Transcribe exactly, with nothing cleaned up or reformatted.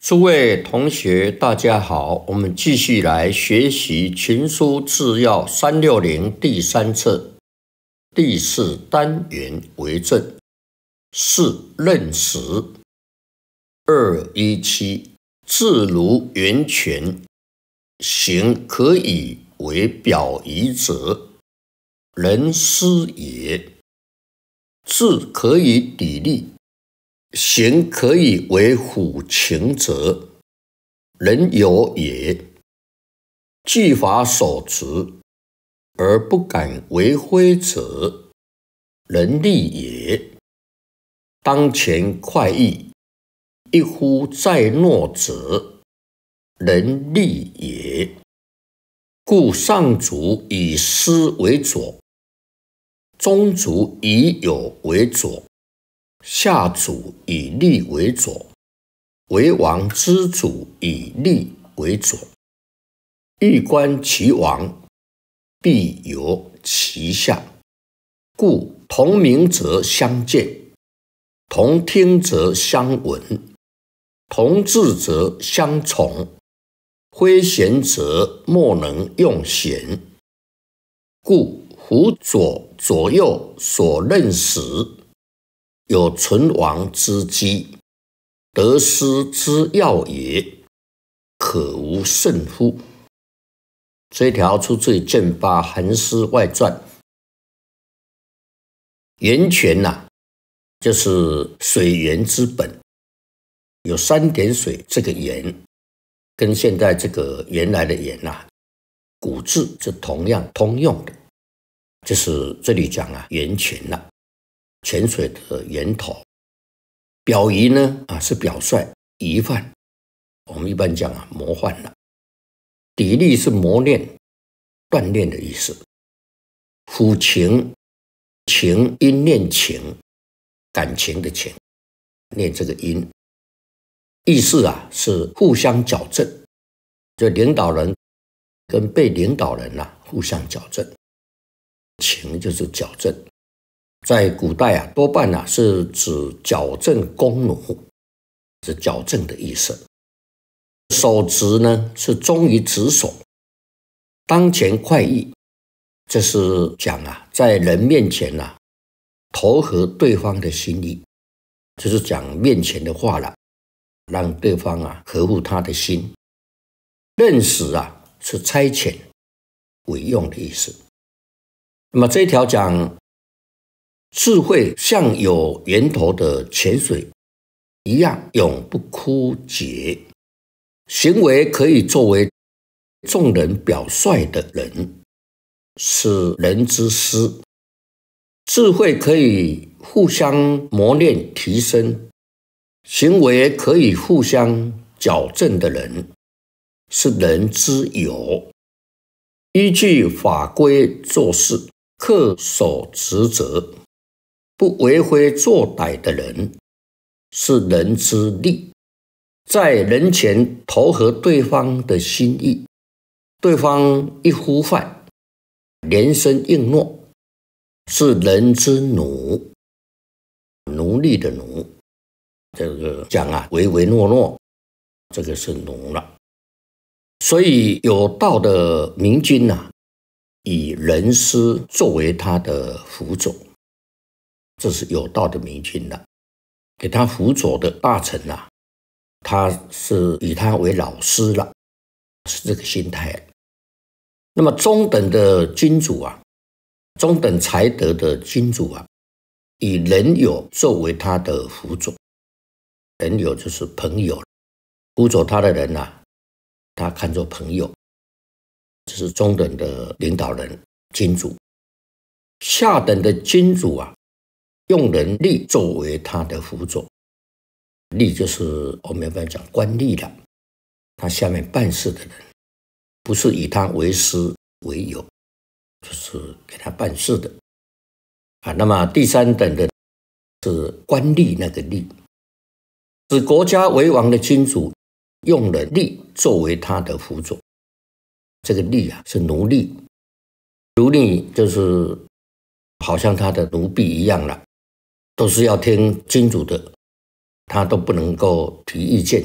诸位同学，大家好，我们继续来学习《群书治要》三六零第三册第四单元为政，四任时二一七，字如源泉，行可以为表仪者，人师也；字可以砥砺，行可以为辅情者，人有也；据法守职而不敢为非者，人力也；当前快意，一呼再诺者，人力也。故上主以师为左，中主以友为左，下主以利为左，为王之主以利为左。欲观其王，必由其下。故同鸣则相见，同听则相闻，同治则相从，非贤则莫能用贤。故辅佐左右所任时，有存亡之机，得失之要也，可无胜乎？这条出自于《剑八韩诗外传》。源泉呐、啊，就是水源之本，有三点水，这个源跟现在这个原来的源呐、啊，古字是同样通用的，就是这里讲啊，源泉呐、啊。泉水的源头，表仪呢啊是表率、仪范，我们一般讲啊模范了。砥砺是磨练、锻炼的意思。辅情，情因念情，感情的情，念这个因。意思啊是互相矫正，就领导人跟被领导人呐、啊、互相矫正。情就是矫正。在古代啊，多半啊是指矫正弓弩，是矫正的意思。守职呢是忠于职守，当前快意，这是讲啊，在人面前啊，投合对方的心意，就是讲面前的话了，让对方啊合乎他的心。任使啊是差遣、委用的意思。那么这一条讲。智慧像有源头的泉水一样永不枯竭，行为可以作为众人表率的人，是人之师。智慧可以互相磨练提升，行为可以互相矫正的人，是人之友。依据法规做事，恪守职责，不为非作歹的人，是人之利。在人前投合对方的心意，对方一呼唤，连声应诺，是人之奴。奴隶的奴，这个讲啊，唯唯诺诺，这个是奴了。所以有道的明君呐、啊，以人师作为他的辅佐。这是有道的明君了，给他辅佐的大臣啊，他是以他为老师了，是这个心态。那么中等的君主啊，中等才德的君主啊，以人友作为他的辅佐，人友就是朋友，辅佐他的人啊，他看作朋友，这是中等的领导人君主。下等的君主啊，用人力作为他的辅佐，力就是我们一般讲官吏了，他下面办事的人，不是以他为师为友，就是给他办事的啊。那么第三等的是官吏那个吏，使国家为王的君主，用人力作为他的辅佐，这个吏啊是奴隶，奴隶就是好像他的奴婢一样了。都是要听君主的，他都不能够提意见，